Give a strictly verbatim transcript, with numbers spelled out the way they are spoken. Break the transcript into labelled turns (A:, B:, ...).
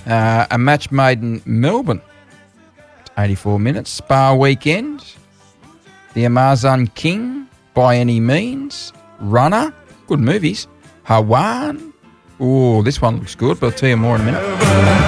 A: Uh, a Match Made in Melbourne. eighty-four minutes. Spa Weekend. The Amazon King, By Any Means. Runner. Good movies. Hawan. Oh, this one looks good, but I'll tell you more in a minute.